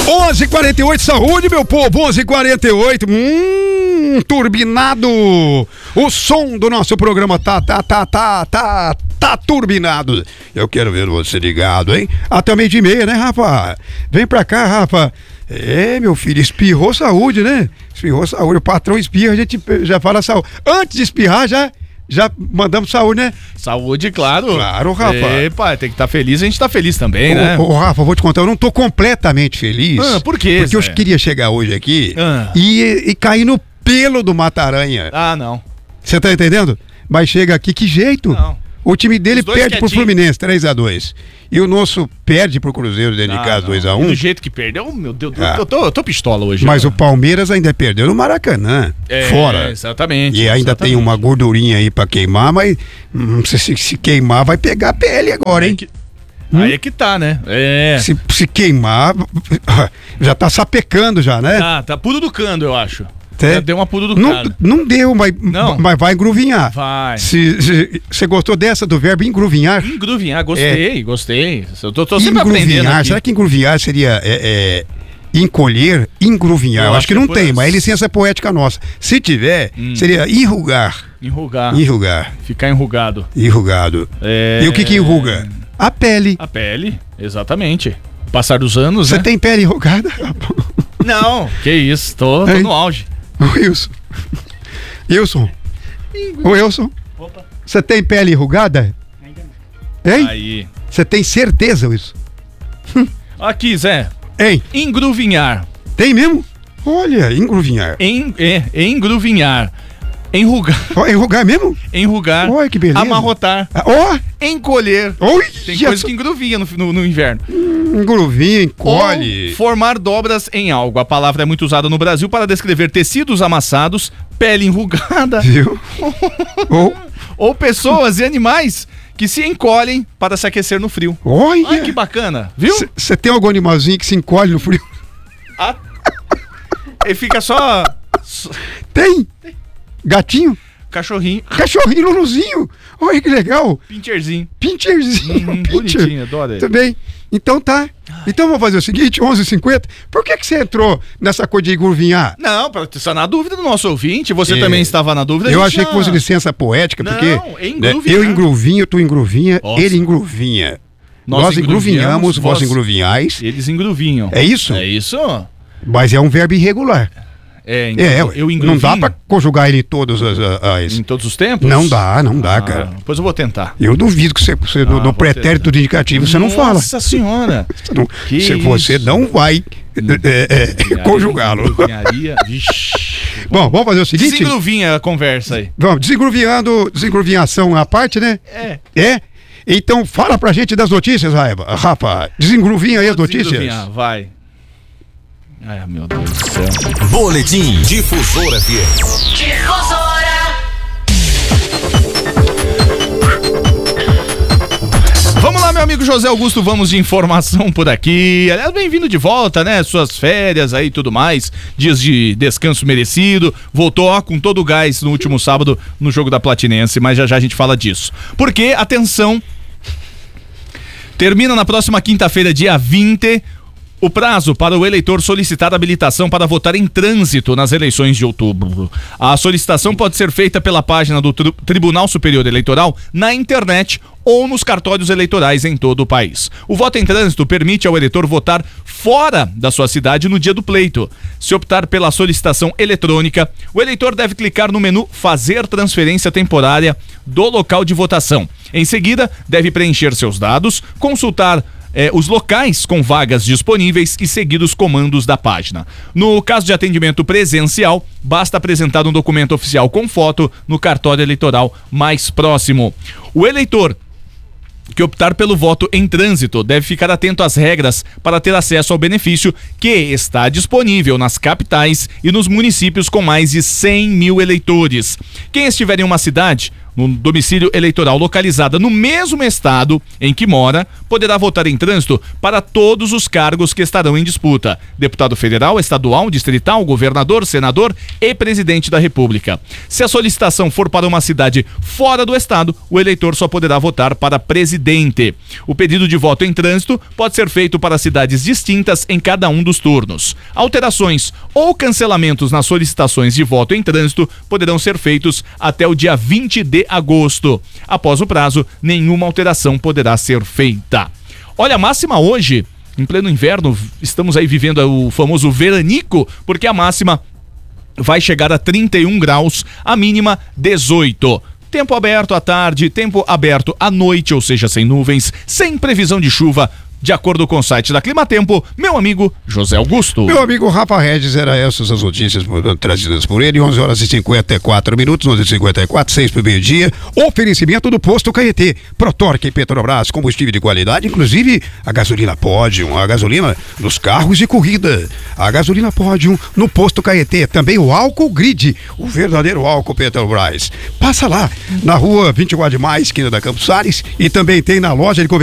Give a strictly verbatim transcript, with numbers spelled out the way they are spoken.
onze e quarenta e oito, saúde, meu povo. onze e quarenta e oito. Hum, turbinado. O som do nosso programa tá, tá, tá, tá, tá, tá turbinado. Eu quero ver você ligado, hein? Até meio de meia, né, Rafa? Vem pra cá, Rafa. É, meu filho, espirrou saúde, né? Espirrou saúde. O patrão espirra, a gente já fala saúde. Antes de espirrar, já... Já mandamos saúde, né? Saúde, claro. Claro, Rafa. Epa, tem que estar tá feliz, a gente tá feliz também, ô, né? Ô, Rafa, vou te contar, eu não tô completamente feliz. Ah, por quê, Porque Zé? eu queria chegar hoje aqui ah. e, e cair no pelo do Mata-Aranha. Ah, não. Você tá entendendo? Mas chega aqui, que jeito? Não. O time dele perde quietinho. pro Fluminense, três a dois. E o nosso perde pro Cruzeiro dentro de casa, dois a um. Do jeito que perdeu, meu Deus, Ah. eu, tô, eu tô pistola hoje. Mas né? o Palmeiras ainda perdeu no Maracanã, é, fora. Exatamente. E ainda exatamente. tem uma gordurinha aí pra queimar, mas hum, se, se, se queimar vai pegar a pele agora, hein? Aí, que, hum? aí é que tá, né? É. Se, se queimar, já tá sapecando já, né? Tá, tá puro do cando, eu acho. É. Já deu uma puro do Não, cando. não deu, mas, Não. mas vai engruvinhar. Vai. Você gostou dessa do verbo engruvinhar? Engruvinhar, gostei, é. gostei. Eu tô, tô sempre aprendendo Engruvinhar, aqui. será que engruvinhar seria é, é, encolher, engruvinhar? Eu, Eu acho que não que tem, mas é licença poética nossa. Se tiver, hum. seria enrugar. Enrugar. Enrugar. Ficar enrugado. Enrugado. É... E o que que enruga? A pele. A pele, exatamente. Passar dos anos, Você né? tem pele enrugada? Não, que isso, tô, tô no auge. O Wilson. Wilson. O Wilson. Você tem pele enrugada? Ainda não. Hein? Aí. Você tem certeza, Wilson? Aqui, Zé. Hein? Engruvinhar. Tem mesmo? Olha, engruvinhar. En, é, engruvinhar. Enrugar. Oh, enrugar mesmo? Enrugar. Olha que beleza. Amarrotar. Ó. Oh. Encolher. Oh, tem coisa que engruvinha no, no, no inverno. Hum, engruvinha, encolhe. Ou formar dobras em algo. A palavra é muito usada no Brasil para descrever tecidos amassados, pele enrugada. Viu? Ou, ou pessoas e animais que se encolhem para se aquecer no frio. Olha. Ai, que bacana. Viu? Você tem algum animalzinho que se encolhe no frio? Ah, ele fica só... Tem. Gatinho? Cachorrinho. Cachorrinho, Luluzinho. Olha que legal. Pincherzinho. Pincherzinho. Hum, Pincher. bonitinho, adoro ele. Tudo bem. Então tá. Então vamos fazer o seguinte, onze e cinquenta. Por que que você entrou nessa coisa de engruvinhar? Não, para estar na dúvida do nosso ouvinte. Você É. também estava na dúvida. Eu a achei gente que fosse já- licença poética, Não, porque engruvinhar. né, eu engruvinho, tu engruvinha, Nossa. ele engruvinha. Nós Nós, engruvinhamos, engruvinhamos, vós vós- engruvinhais. Eles engruvinham. É isso? É isso? Mas é um verbo irregular. É, É, eu, eu engruvinho. não dá pra conjugar ele em todas as... as- Em todos os tempos? Não dá, não dá, Ah, cara. Depois eu vou tentar. Eu duvido que você, você no, Ah, no vou pretérito de indicativo você não fala. Nossa senhora. Você, não, Que se você isso? não vai é, é, conjugá-lo. Engruvinharia. Vixe. Bom, vamos fazer o seguinte. Desengruvinha a conversa aí. Vamos, desengruvinhando, desengruvinhação à parte, né? É. É? Então fala pra gente das notícias, Raiva. Rafa, desengruvinha aí as notícias. Desengruvinhar, vai. Ai, meu Deus do céu. Boletim Difusora F M. Difusora. Vamos lá, meu amigo José Augusto, vamos de informação por aqui. Aliás, bem-vindo de volta, né? Suas férias aí e tudo mais, dias de descanso merecido. Voltou ó, com todo o gás no último sábado no jogo da Platinense, mas já já a gente fala disso. Porque, atenção, termina na próxima quinta-feira, dia vinte, o prazo para o eleitor solicitar habilitação para votar em trânsito nas eleições de outubro. A solicitação pode ser feita pela página do Tri- Tribunal Superior Eleitoral na internet ou nos cartórios eleitorais em todo o país. O voto em trânsito permite ao eleitor votar fora da sua cidade no dia do pleito. Se optar pela solicitação eletrônica, o eleitor deve clicar no menu Fazer transferência temporária do local de votação. Em seguida, deve preencher seus dados, consultar É, os locais com vagas disponíveis e seguir os comandos da página. No caso de atendimento presencial, basta apresentar um documento oficial com foto no cartório eleitoral mais próximo. O eleitor que optar pelo voto em trânsito deve ficar atento às regras para ter acesso ao benefício que está disponível nas capitais e nos municípios com mais de cem mil eleitores. Quem estiver em uma cidade no domicílio eleitoral localizada no mesmo estado em que mora, poderá votar em trânsito para todos os cargos que estarão em disputa: deputado federal, estadual, distrital, governador, senador e presidente da República. Se a solicitação for para uma cidade fora do estado, o eleitor só poderá votar para presidente. O pedido de voto em trânsito pode ser feito para cidades distintas em cada um dos turnos. Alterações ou cancelamentos nas solicitações de voto em trânsito poderão ser feitos até o dia vinte de agosto. Após o prazo, nenhuma alteração poderá ser feita. Olha, a máxima hoje, em pleno inverno, estamos aí vivendo o famoso veranico, porque a máxima vai chegar a trinta e um graus, a mínima dezoito. Tempo aberto à tarde, tempo aberto à noite, ou seja, sem nuvens, sem previsão de chuva, de acordo com o site da Climatempo, meu amigo José Augusto. Meu amigo Rafa Regis, era essas as notícias trazidas por ele. onze horas e cinquenta e quatro minutos, onze e cinquenta e quatro, seis para o meio-dia. Oferecimento do Posto Caetê. Protorque e Petrobras, combustível de qualidade, inclusive a gasolina Podium, a gasolina nos carros de corrida. A gasolina Podium no Posto Caetê. Também o álcool Grid, o verdadeiro álcool Petrobras. Passa lá, na rua vinte e quatro de maio, esquina da Campos Salles, e também tem na loja de